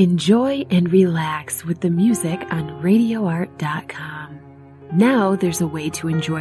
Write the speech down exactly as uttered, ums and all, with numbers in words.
Enjoy and relax with the music on radio art dot com. Now there's a way to enjoy